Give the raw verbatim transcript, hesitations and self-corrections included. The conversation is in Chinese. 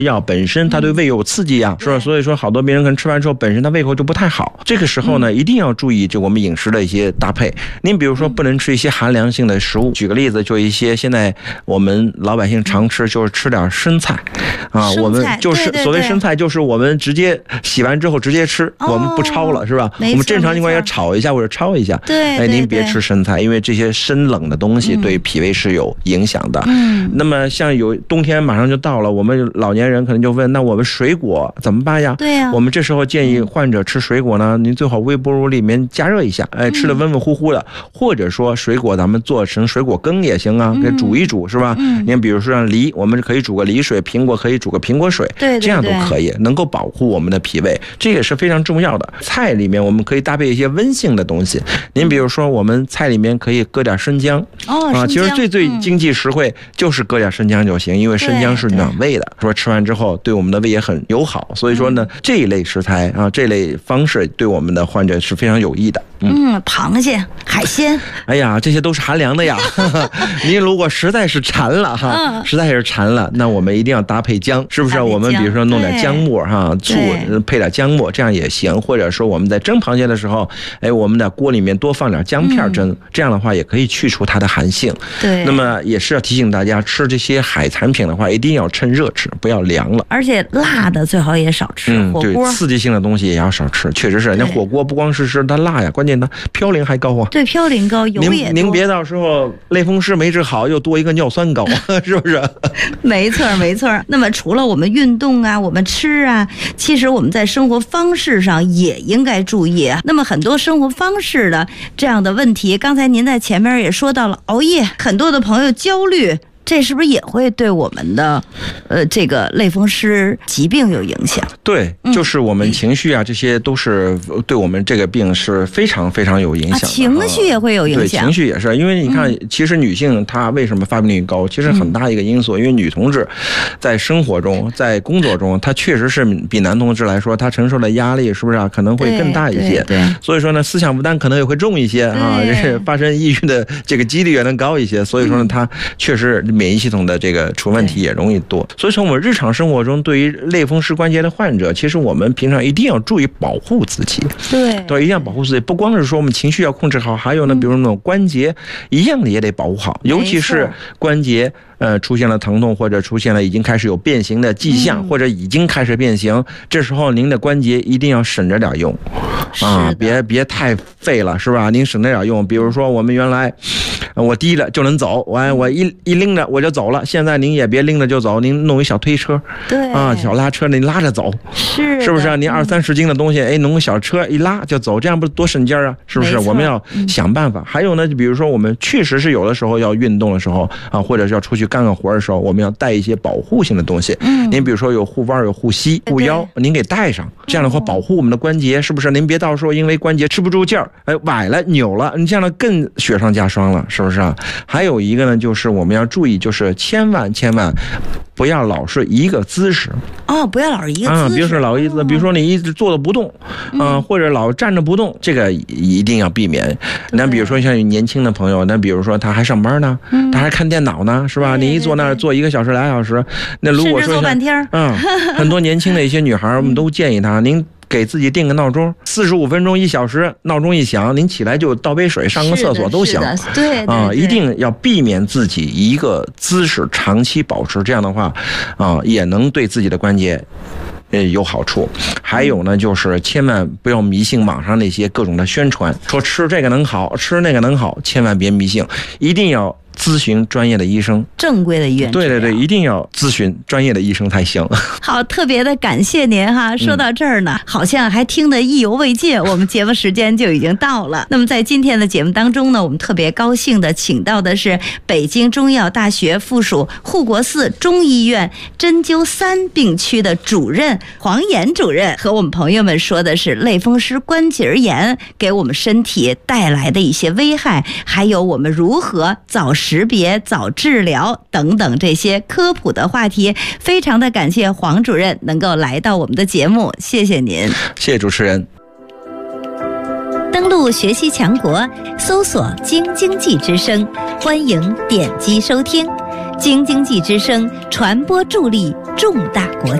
药本身它对胃有刺激呀、啊，是吧？所以说好多病人可能吃完之后本身他胃口就不太好，这个时候呢，一定要注意就我们饮食的一些搭配。您比如说不能吃一些寒凉性的食物，举个例子，就一些现在我们老百姓常吃就是吃点生菜啊，我们就是所谓生菜就是我们直接洗完之后直接吃，我们不焯了，是吧？我们正常情况下炒一下或者焯一下。 对， 哎，您别吃生菜，因为这些生冷的东西对脾胃是有影响的。嗯，那么像有冬天马上就到了，我们老年人可能就问，那我们水果怎么办呀？ 对呀、啊， 我们这时候建议患者吃水果呢，您最好微波炉里面加热一下，哎，吃的温温乎乎的，嗯、或者说水果咱们做成水果羹也行啊，给煮一煮，是吧？嗯，您比如说像梨，我们可以煮个梨水，苹果可以煮个苹果水， 对对对， 这样都可以，能够保护我们的脾胃，这也是非常重要的。菜里面我们可以搭配一些温性的东西，您比如说我们菜里面可以搁点生姜， 哦， 啊，其实最最经济实惠就是搁点生姜就行，因为生姜是暖胃的，说吃完之后对我们的胃也很友好，所以说呢，这一类食材啊，这类方式对我们的患者是非常有益的。 嗯，嗯螃蟹、海鲜， 哎呀，这些都是寒凉的呀。您如果实在是馋了哈，嗯、实在是馋了，那我们一定要搭配姜，是不是？我们比如说弄点姜末哈，醋配点姜末，这样也行。或者说我们在蒸螃蟹的时候，哎，我们在锅里面多放点姜片蒸，嗯、这样的话也可以去除它的寒性。 对。 那么也是要提醒大家，吃这些海产品的话，一定要趁热吃，不要凉了。 而且辣的最好也少吃， 嗯， 火锅对，刺激性的东西也要少吃，确实是。那火锅不光是吃它辣呀，关键它嘌呤还高啊。 对，嘌呤高，油也多。 您您别到时候类风湿没治好，又多一个尿酸高，是不是？ 没错，没错。那么除了我们运动啊，我们吃啊，其实我们在生活方式上也应该注意啊。那么很多生活方式的这样的问题，刚才您在前面也说到了熬夜，很多的朋友焦虑。这是不是也会对我们的呃这个类风湿疾病有影响？ 对，就是我们情绪啊，嗯、这些都是对我们这个病是非常非常有影响的。啊、 情绪也会有影响。 对，情绪也是，因为你看，嗯、其实女性她为什么发病率高？其实很大一个因素，嗯、因为女同志在生活中、在工作中，她确实是比男同志来说，她承受的压力是不是啊？可能会更大一些。 对。对所以说呢，思想负担可能也会重一些啊，发生抑郁的这个几率也能高一些。所以说呢，她确实。免疫系统的这个出问题也容易多，所以从我们日常生活中，对于类风湿关节的患者，其实我们平常一定要注意保护自己。 对， 对，一定要保护自己。不光是说我们情绪要控制好，还有呢，比如那种关节一样的也得保护好，尤其是关节呃出现了疼痛，或者出现了已经开始有变形的迹象，嗯、或者已经开始变形，这时候您的关节一定要省着点用，啊，别别太废了，是吧？您省着点用。比如说我们原来我低着就能走，完我一一拎着我就走了。现在您也别拎着就走，您弄一小推车， 对啊，小拉车您拉着走， 是是不是、啊？您二三十斤的东西，哎，弄个小车一拉就走，这样不是多省劲儿啊？是不是？我们要想办法。嗯、还有呢，比如说我们确实是有的时候要运动的时候啊，或者是要出去干个活的时候，我们要带一些保护性的东西。嗯，您比如说有护腕、有护膝、护腰，您给带上，这样的话保护我们的关节，是不是？您别到时候因为关节吃不住劲儿，哎，崴了、扭了，你这样的更雪上加霜了，是不是啊？还有一个呢，就是我们要注意，就是千万千万不要老是一个姿势哦，不要老是一个姿势，啊、 比如说老一姿，比如说你一直坐着不动，啊、呃，或者老站着不动，这个一定要避免。那比如说像年轻的朋友，那比如说他还上班呢，嗯、他还看电脑呢，是吧？你一坐那儿坐一个小时、俩小时，那如果说坐半天， 嗯，很多年轻的一些女孩，我们都建议她，您。给自己定个闹钟，四十五分钟一小时，闹钟一响，您起来就倒杯水，上个厕所都行。 对啊，一定要避免自己一个姿势长期保持，这样的话，啊，也能对自己的关节。呃，有好处。还有呢，就是千万不要迷信网上那些各种的宣传，说吃这个能好，吃那个能好，千万别迷信，一定要咨询专业的医生， 正规的医院。 对对对，一定要咨询专业的医生才行。 好，特别的感谢您哈。说到这儿呢，嗯、好像还听得意犹未尽，我们节目时间就已经到了。那么在今天的节目当中呢，我们特别高兴的请到的是北京中医药大学附属护国寺中医院针灸三病区的主任黄岩主任，和我们朋友们说的是类风湿关节炎给我们身体带来的一些危害，还有我们如何早识别、早治疗等等这些科普的话题。非常的感谢黄主任能够来到我们的节目，谢谢您。 谢谢主持人。 登录学习强国，搜索京经济之声，欢迎点击收听。京经济之声传播助力重大国